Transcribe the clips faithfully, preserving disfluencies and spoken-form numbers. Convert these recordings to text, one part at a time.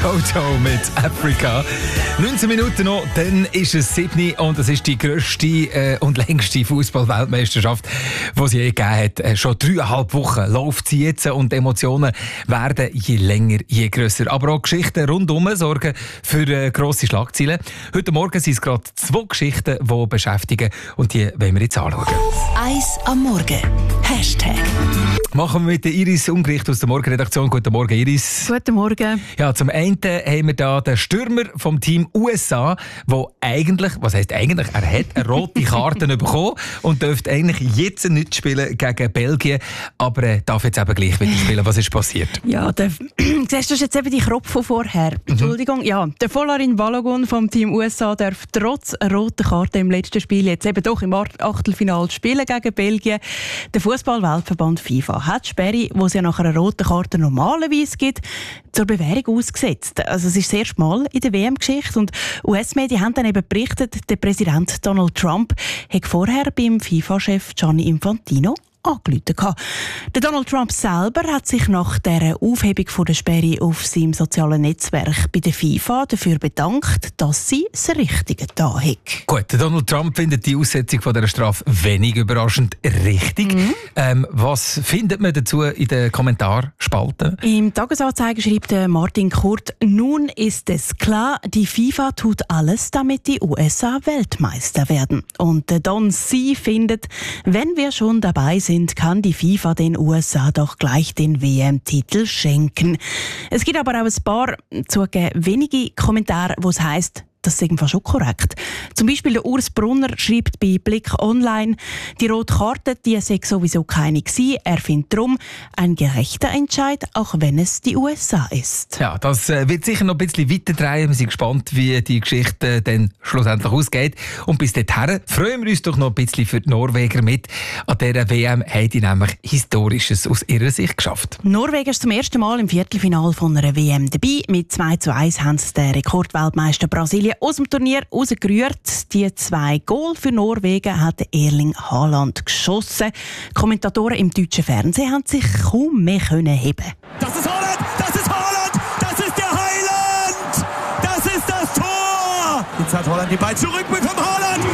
Toto mit Afrika. neunzehn Minuten noch, dann ist es sieben und es ist die grösste äh, und längste Fußball-Weltmeisterschaft, die sie je gegeben hat. Äh, schon dreieinhalb Wochen läuft sie jetzt und Emotionen werden je länger, je grösser. Aber auch Geschichten rundum sorgen für äh, grosse Schlagzeilen. Heute Morgen sind es gerade zwei Geschichten, die beschäftigen und die wollen wir jetzt anschauen. Eis am Morgen. Hashtag. Machen wir mit der Iris Ungericht aus der Morgenredaktion. Guten Morgen, Iris. Guten Morgen. Ja, zum einen haben wir da den Stürmer vom Team U S A, der eigentlich, was heisst eigentlich, er hat eine rote Karte bekommen und dürfte eigentlich jetzt nicht spielen gegen Belgien, aber er darf jetzt eben gleich wieder spielen. Was ist passiert? Ja, der, siehst du jetzt eben die Kropf von vorher. Entschuldigung. Mhm. Ja, der Folarin Balogun vom Team U S A darf trotz roter Karte im letzten Spiel jetzt eben doch im Achtelfinale spielen gegen Belgien. Der Fußball-Weltverband FIFA hat die Sperre, die es ja nach einer roten Karte normalerweise gibt, zur Bewährung ausgesetzt. Also es ist das erste Mal in der W M-Geschichte und U S-Medien haben dann eben berichtet, der Präsident Donald Trump hat vorher beim FIFA-Chef Gianni Infantino angerufen. Der Donald Trump selber hat sich nach der Aufhebung von der Sperre auf seinem sozialen Netzwerk bei der FIFA dafür bedankt, dass sie das Richtige da hat. Gut, Donald Trump findet die Aussetzung von dieser Strafe wenig überraschend richtig. Mhm. Ähm, was findet man dazu in den Kommentarspalten? Im Tagesanzeiger schreibt Martin Kurt: Nun ist es klar, die FIFA tut alles, damit die U S A Weltmeister werden. Und Don C. findet, wenn wir schon dabei sind, kann die FIFA den U S A doch gleich den W M-Titel schenken. Es gibt aber auch ein paar, zugegeben wenige Kommentare, wo es heisst, das ist irgendwie schon korrekt. Zum Beispiel der Urs Brunner schreibt bei Blick Online, die rote Karte, die sei sowieso keine gewesen. Er findet darum ein gerechter Entscheid, auch wenn es die U S A ist. Ja, das äh, wird sicher noch ein bisschen weiter drehen. Wir sind gespannt, wie die Geschichte äh, dann schlussendlich ausgeht. Und bis dahin freuen wir uns doch noch ein bisschen für die Norweger mit. An dieser W M haben die nämlich Historisches aus ihrer Sicht geschafft. Norwegen ist zum ersten Mal im Viertelfinale von einer W M dabei. Mit zwei zu eins haben sie den Rekordweltmeister Brasilien aus dem Turnier rausgerührt. Die zwei Goal für Norwegen hat Erling Haaland geschossen. Kommentatoren im deutschen Fernsehen haben sich kaum mehr heben können. Das ist Haaland! Das ist Haaland! Das ist der Heiland! Das ist das Tor! Jetzt hat Haaland den Ball zurückbekommen. Haaland!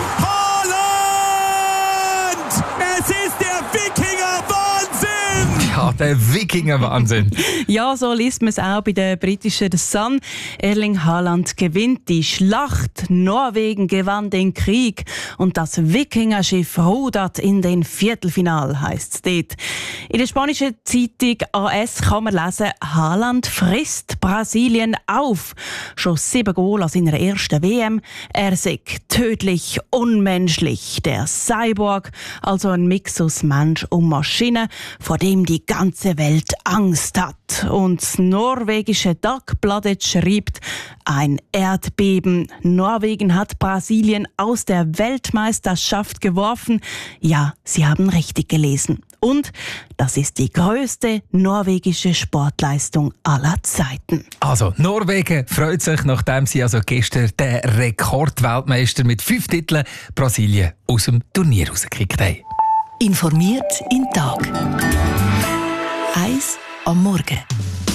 Haaland! Es ist der Wikinger-Wahnsinn! Ja, der Wikinger-Wahnsinn. Ja, so liest man es auch bei der britischen The Sun. Erling Haaland gewinnt die Schlacht. Norwegen gewann den Krieg. Und das Wikingerschiff rudert in den Viertelfinal, heisst es dort. In der spanischen Zeitung A S kann man lesen, Haaland frisst Brasilien auf. Schon sieben Goal an seiner ersten W M. Er sei tödlich, unmenschlich. Der Cyborg, also ein Mix aus Mensch und Maschine, vor dem die ganze Welt Angst hat. Und das norwegische Dagbladet schreibt, ein Erdbeben. Norwegen hat Brasilien aus der Weltmeisterschaft geworfen. Ja, Sie haben richtig gelesen. Und das ist die grösste norwegische Sportleistung aller Zeiten. Also, Norwegen freut sich, nachdem sie also gestern den Rekordweltmeister mit fünf Titeln Brasilien aus dem Turnier rausgekickt haben. Informiert in Tag. Eis am Morgen.